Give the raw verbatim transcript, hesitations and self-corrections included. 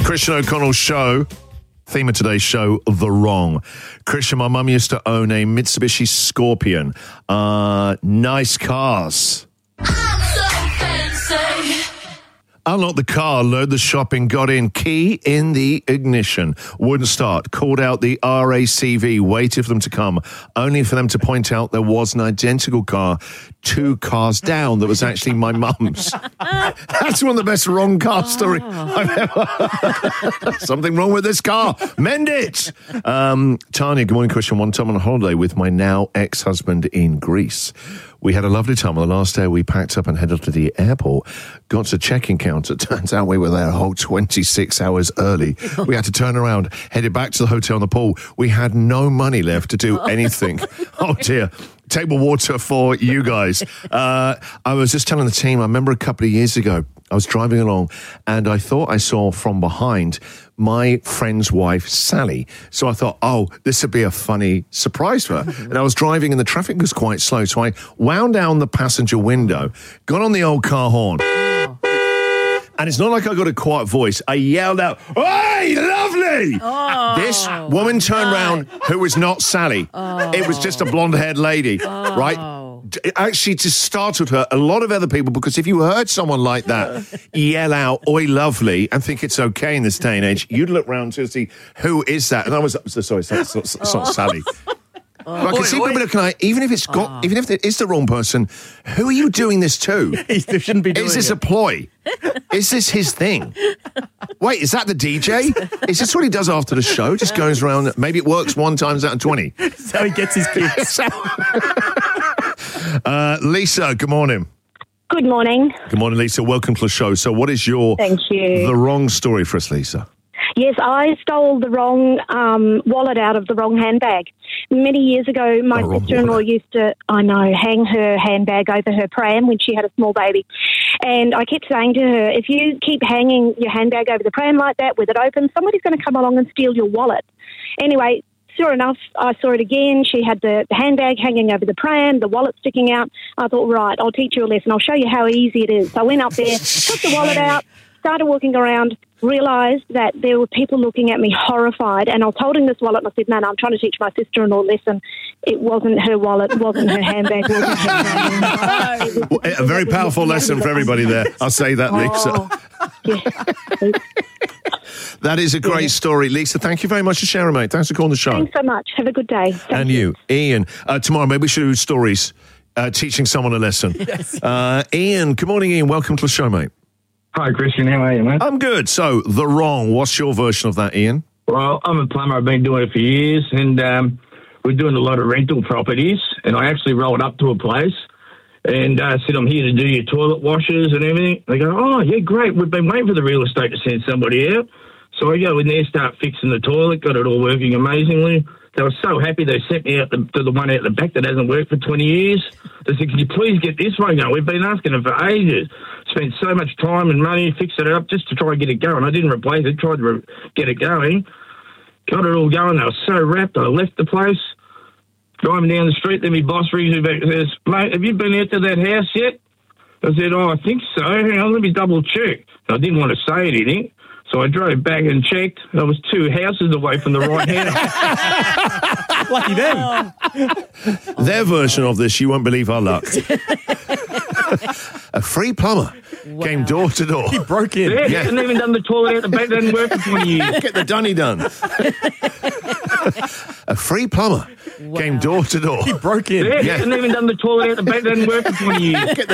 Christian O'Connell's show. Theme of today's show, The Wrong. Christian, my mum used to own a Mitsubishi Scorpion. Uh, nice cars. I'm so fancy. Unlocked the car, load the shopping, got in, key in the ignition. Wouldn't start, called out the R A C V, waited for them to come, only for them to point out there was an identical car two cars down that was actually my mum's. That's one of the best wrong car stories I've ever. Something wrong with this car. Mend it. Um, Tanya, good morning, Christian. One time on holiday with my now ex-husband in Greece. We had a lovely time. On the last day, we packed up and headed to the airport, got to check-in counter. Turns out we were there a whole twenty-six hours early. We had to turn around, headed back to the hotel on the pool. We had no money left to do anything. Oh, dear. Table water for you guys. Uh, I was just telling the team, I remember a couple of years ago, I was driving along and I thought I saw from behind my friend's wife, Sally. So I thought, oh, this would be a funny surprise for her. And I was driving and the traffic was quite slow. So I wound down the passenger window, got on the old car horn. And it's not like I got a quiet voice. I yelled out, "Hey, lovely!" Oh, this woman turned no. round, who was not Sally. Oh. It was just a blonde-haired lady, Oh. right? It actually just startled her. A lot of other people, because if you heard someone like that yell out, "Oi, lovely," and think it's okay in this day and age, you'd look round to see, who is that? And I was, sorry, it's not, it's not, it's not Sally. But I can Oi, see oi. people looking like, even if it's got, Oh. even if it is the wrong person, who are you doing this to? They shouldn't be doing Is this it. a ploy? Is this his thing? Wait, is that the D J? Is this what he does after the show? Just goes around, maybe it works one times out of twenty. That's how he gets his kids. uh, Lisa, good morning. Good morning. Good morning, Lisa. Welcome to the show. So what is your Thank you. the wrong story for us, Lisa? Yes, I stole the wrong um, wallet out of the wrong handbag. Many years ago, my The wrong sister-in-law wallet. used to, I know, hang her handbag over her pram when she had a small baby. And I kept saying to her, if you keep hanging your handbag over the pram like that with it open, somebody's going to come along and steal your wallet. Anyway, sure enough, I saw it again. She had the handbag hanging over the pram, the wallet sticking out. I thought, right, I'll teach you a lesson. I'll show you how easy it is. So I went up there, took the wallet out, started walking around, realised that there were people looking at me horrified, and I was holding this wallet and I said, no, no, I'm trying to teach my sister-in-law a lesson. It wasn't her wallet, it wasn't her handbag, it wasn't her handbag. Well, a very powerful lesson for everybody there. I'll say that, Lisa. Oh, yeah. That is a great Yeah. story. Lisa, thank you very much for sharing, mate. Thanks for calling the show. Thanks so much. Have a good day. Thank And you, Ian. Uh, tomorrow, maybe we should do stories, uh, teaching someone a lesson. Yes. Uh, Ian, good morning, Ian. Welcome to the show, mate. Hi, Christian. How are you, mate? I'm good. So, The Wrong. What's your version of that, Ian? Well, I'm a plumber. I've been doing it for years, and um, we're doing a lot of rental properties. And I actually rolled up to a place and uh, said, I'm here to do your toilet washes and everything. They go, oh, yeah, great. We've been waiting for the real estate to send somebody out. So I go in there, start fixing the toilet, got it all working amazingly. They were so happy they sent me out the, to the one out the back that hasn't worked for twenty years. They said, can you please get this one going? We've been asking them for ages. Spent so much time and money fixing it up just to try and get it going. I didn't replace it, tried to re- get it going. Got it all going. They were so wrapped. I left the place. Driving down the street, then my boss rings me back and says, mate, have you been out to that house yet? I said, oh, I think so. Hang on, let me double check. I didn't want to say anything. So I drove back and checked. I was two houses away from the right house. Lucky them. Their version of this, you won't believe our luck. A free plumber came door to door. He broke in. Yeah, hadn't even done the toilet out the back. Didn't work for twenty years. Get the dunny done. A free plumber came door to door. He broke in. Yeah, hadn't even done the toilet out the back. Didn't work for twenty years. Get